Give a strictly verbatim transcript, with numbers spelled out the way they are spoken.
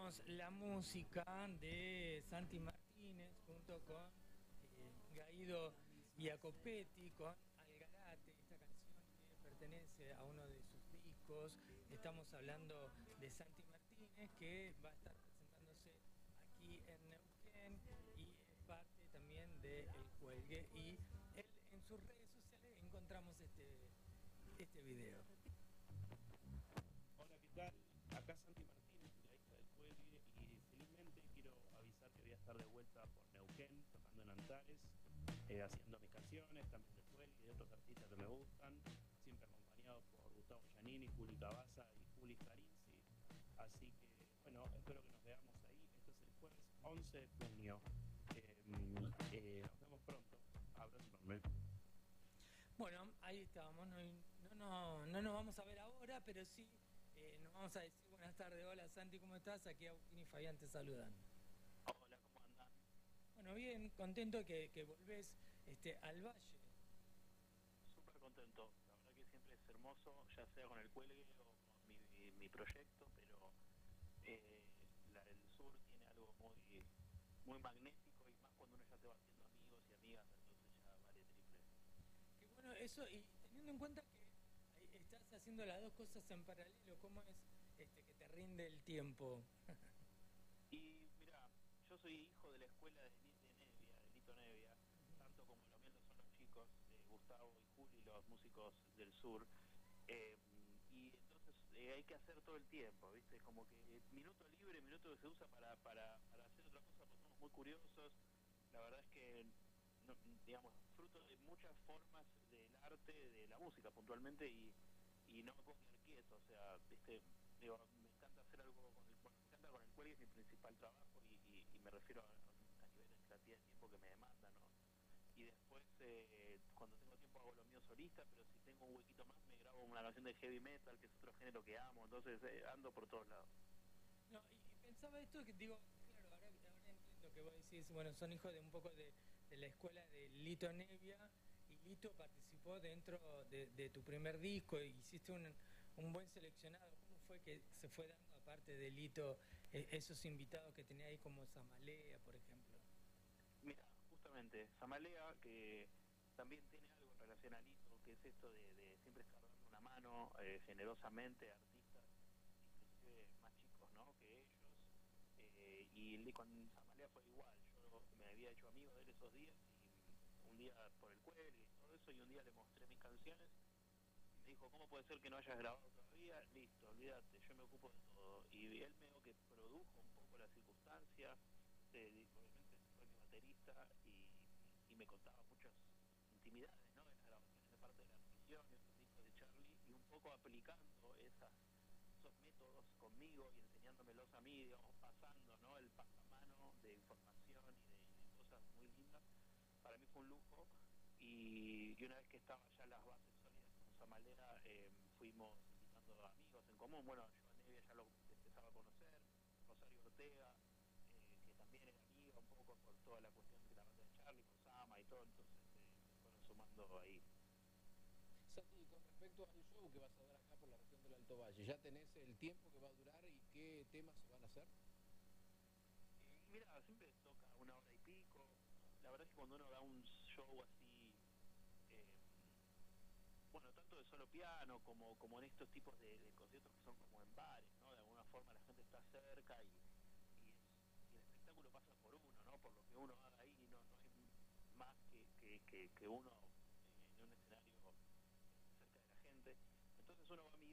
escuchamos la música de Santi Martínez junto con eh, Gaido Jacopetti con Algarate, esta canción que pertenece a uno de sus discos. Estamos hablando de Santi Martínez, que va a estar presentándose aquí en Neuquén y es parte también de El Cuelgue, y él, en sus redes sociales encontramos este, este video. Hola, ¿qué tal? Acá Santi Martínez, guitarrista del Cuelgue, y felizmente quiero avisar que voy a estar de vuelta por Neuquén, tocando en Antares, eh, haciendo mis canciones, también del Cuelgue y de otros artistas que me gustan, siempre acompañado por Gustavo Giannini, Juli Cabaza y Juli Carinzi. Así que, bueno, espero que nos veamos ahí. Esto es el jueves once de junio. Eh, eh, nos vemos pronto. Abrazo enorme. Bueno, ahí estábamos. No, no, no, no nos vamos a ver ahora, pero sí eh, nos vamos a decir buenas tardes. Hola Santi, ¿cómo estás? Aquí Agustín y Fabián te saludan. Hola, ¿cómo andan? Bueno, bien, contento que, que volvés este, al Valle. Súper contento, la verdad que siempre es hermoso, ya sea con el Cuelgue o con mi, mi, mi proyecto, pero eh, la, el sur tiene algo muy muy magnético, y más cuando uno ya se va haciendo amigos y amigas, entonces ya vale triple. Qué bueno eso, y teniendo en cuenta que ahí estás haciendo las dos cosas en paralelo, ¿cómo es este, que te rinde el tiempo? Y mira, yo soy hijo de la escuela de, de Nevia, de Lito Nevia, tanto como lo mío son los chicos, eh, Gustavo y Juli, los músicos del sur. Eh, y entonces eh, hay que hacer todo el tiempo, ¿viste? Como que minuto libre, minuto que se usa para, para, para hacer otra cosa, porque somos muy curiosos. La verdad es que, no, digamos, fruto de muchas formas del arte, de la música puntualmente, y, y no me puedo quedar quieto, o sea, ¿viste? Digo, me encanta hacer algo con el, bueno, me encanta con el Cuelgue, es mi principal trabajo, y, y, y me refiero a, a nivel de cantidad de tiempo que me demanda, ¿no? Y después eh, cuando tengo tiempo hago lo mío solista, pero si tengo un huequito más me grabo una canción de heavy metal, que es otro género que amo, entonces eh, ando por todos lados. No, y, y pensaba esto que digo, claro, ahora, ahora entiendo que vos decís, bueno, son hijos de un poco de, de la escuela de Lito Nevia, y Lito participó dentro de, de tu primer disco, y hiciste un, un buen seleccionado. ¿Cómo fue que se fue dando, aparte de Lito, eh, esos invitados que tenía ahí como Zamalea, por ejemplo? Mira, justamente, Samalea, que también tiene algo en relación a Lito, que es esto de, de siempre estar dando una mano eh, generosamente a artistas, inclusive más chicos, ¿no?, que ellos. Eh, y con Samalea fue igual, yo me había hecho amigo de él esos días, y un día por el Cuelgue y todo eso, y un día le mostré mis canciones, y me dijo, ¿cómo puede ser que no hayas grabado todavía? Listo, olvídate, yo me ocupo de todo. Y él medio que produjo un poco la circunstancia, eh, obviamente fue mi baterista, y, y me contaba muchas intimidades, ¿no?, de las grabaciones de parte de la misión y otros discos de Charlie, y un poco aplicando esas esos métodos conmigo y enseñándomelos a mí, digamos, pasando, ¿no?, el pasamano de información y de, y de cosas muy lindas. Para mí fue un lujo, y, y una vez que estaban ya las bases sólidas con Samalera, eh, fuimos invitando a amigos en común. Bueno, yo a Nevia ya lo empezaba a conocer, Rosario Ortega, eh, que también era amiga un poco por toda la cuestión de la banda de Charlie, con Sama y todo, entonces eh, se fueron sumando ahí. Santi, con respecto al show que vas a dar acá por la región del Alto Valle, ¿ya tenés el tiempo que va a durar y qué temas se van a hacer? Y mira, siempre toca una hora y pico. La verdad es que cuando uno da un show así, eh, bueno, tanto de solo piano como, como en estos tipos de, de conciertos que son como en bares, ¿no? De alguna forma la gente está cerca, y, y, es, y el espectáculo pasa por uno, ¿no? Por lo que uno haga ahí, no, no hay más que, que, que, que uno eh, en un escenario eh, cerca de la gente. Entonces uno va